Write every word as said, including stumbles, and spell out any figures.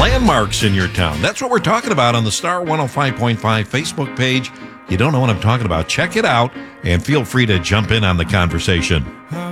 landmarks in your town. That's what we're talking about on the Star one oh five point five Facebook page. You don't know what I'm talking about? Check it out and feel free to jump in on the conversation.